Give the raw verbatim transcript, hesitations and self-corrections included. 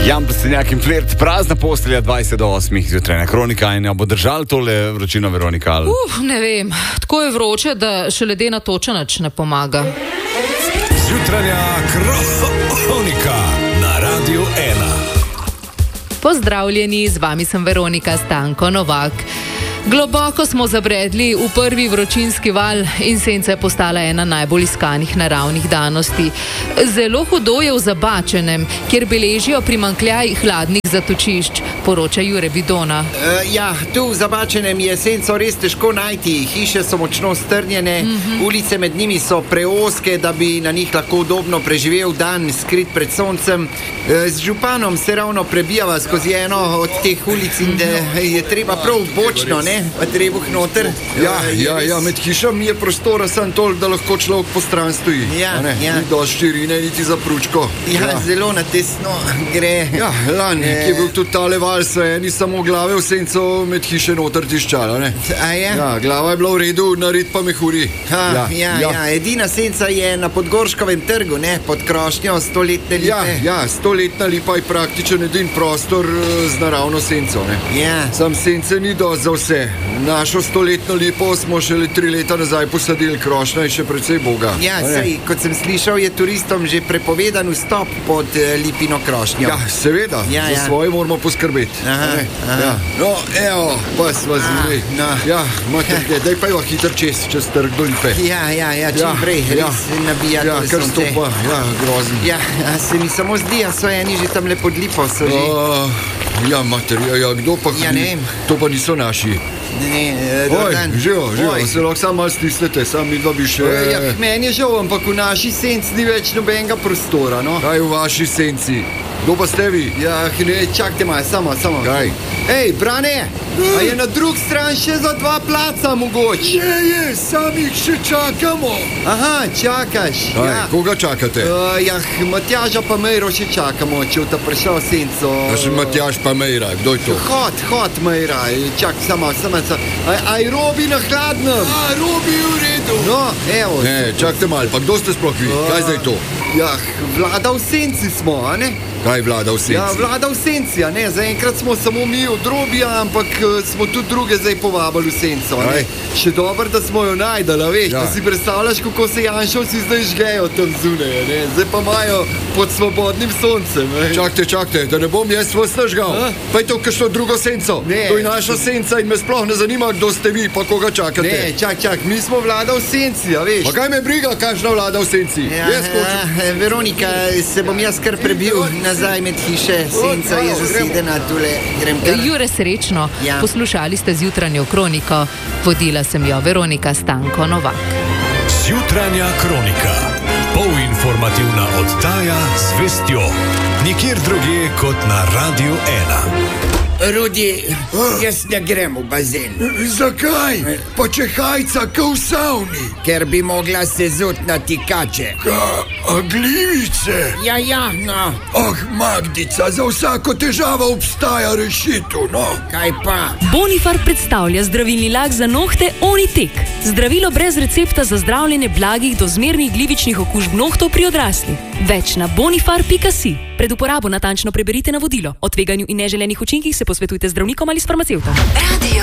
Jan Plestenjak in Flirt, prazna postelja dvajset do osmih zjutraj, kronika in jo bo držal tole vročino, Veronika? Ali? Uh, ne vem, tako je vroče, da še ledena toča nič ne pomaga. Zjutranja kronika na Radiu ena. Pozdravljeni, z vami sem Veronika Stanko Novak. Globoko smo zabredli v prvi vročinski val in senca je postala ena najbolj iskanih naravnih danosti. Zelo hudo je v Zabačenem, kjer beležijo primanjkljaj hladnih zatočišč, poroča Jure Vidona. Uh, ja, tu v Zabačenem je senco res težko najti. Hiše so močno strnjene, mm-hmm. ulice med njimi so preoske, da bi na njih lahko udobno preživel dan, skrit pred soncem. Uh, z županom se ravno prebijava skozi eno od teh ulic in da je treba prav bočno, ne? Pa trebuh noter. Ja, ja, ja, med hišami je prostora samo toliko, da lahko človek po stran stoji. Ja, ja. Ni dosti širine, niti za pručko. Ja, ja, zelo na tesno gre. Ja, lani, e... ki je bil tudi tale val, se eni samo glave v senco med hiše noter tiščala, ne? A je? Ja, glava je bila v redu, nared pa mehuri. Ha, ja, ja, ja, ja, edina senca je na Podgorškovem trgu, ne? Pod krošnjo stoletne lipe. Ja, ja, stoletna lipa je praktičen edin prostor z naravno senco, ne? Ja. Sam sence ni dosti za vse. Našo stoletno lipo smo šele tri leta nazaj posadili, krošnja je še precej boga. Ja, sej, kot sem slišal, je turistom že prepovedan vstop pod uh, lipino krošnjo. Ja, seveda, ja, za ja. svoje moramo poskrbeti. Aha, aha. Ja. No, evo, pa sva zili. No. Ja, mater, daj pa jo hitro čez, čez trg do lipe. Ja, ja, ja, čim ja, prej, res ja. nabija ja, tole kar sonce. stopa, ja, grozen. Ja, a se mi samo zdi, a so eni že tamle pod lipo, so že... Uh, ja, mater, ja, ja, kdo pa... Ja, ne vem. To pa niso naši. Ne, ne, Oj, živo, živo, Oj. se lahko samo malo stisnete, sam mi dva bi še... Ja, meni je žal, ampak v naši senci ni več nobenega prostora, no. Kaj v vaši senci? Kdo pa ste vi? Ja, ne, čakajte malo, samo, samo. Kaj? Ej, Brane, a je na drug stran še za dva placa mogoče? Je, je, sami jih še čakamo. Aha, čakaš. Kaj, ja. koga čakate? Uh, ja, Matjaža pa Mejro še čakamo, če ta prišel senco. A še Matjaž pa Mejra, kdo je to? Hod, hod, Mejra, čak, samo, samo, samo. Aj, aj Robi na hladnem. A, Robi v redu. No, evo. Ne, čakajte malo, pa kdo ste sploh vi? Uh, Kaj zdaj to? Ja, vlada v senci smo, a ne? Kaj vlada v senci? Ja, vlada v senci, a ne? Zaenkrat smo samo mi od Robija, ampak uh, smo tudi druge zdaj povabili v senco, a ne? Še dobro, da smo jo najdali, veš, ja. Da si predstavljaš, kako se Janšovci zdaj žgejo tam zunaj, a ne? Zdaj pa imajo pod svobodnim soncem, ne? Čakajte, čakajte, da ne bom jaz vas nažgal. Pa je to kakšno drugo senco. Ne. To je naša senca in me sploh ne zanima, kdo ste vi, pa koga čakate. Ne, čak, čak, mi smo vlada v senci, a veš? Pa kaj me briga, kakšna vlada v senci? Ja, Jaz hočem... ja, Veronika, se bom jaz kar prebil nazaj med hiše, senca je zasedena, tule grem kar. Jure, srečno, Ja. poslušali ste zjutranjo kroniko, vodila sem jo Veronika Stanko Novak. Zjutranja kronika. Polinformativna oddaja z vestjo. Nikjer drugje kot na Radiu ena. Rudi, jaz ne grem v bazen. Zakaj? Pa če hajca kao v savni. Ker bi mogla se zut na tikače. A glivice? Ja, ja, no. Ah, Magdica, za vsako težavo obstaja rešitev, no. Kaj pa? Bonifar predstavlja zdravilni lak za nohte Onitek. Zdravilo brez recepta za zdravljenje blagih do zmernih glivičnih okužb nohtov pri odraslih. Več na bonifar pika si. Pred uporabo natančno preberite navodilo. O tveganju in neželenih učinkih se posvetujte z zdravnikom ali s farmacevtom.